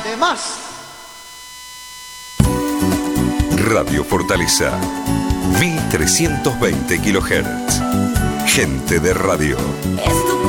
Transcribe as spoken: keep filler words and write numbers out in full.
además. Radio Fortaleza, mil trescientos veinte kilohertz. Gente de radio.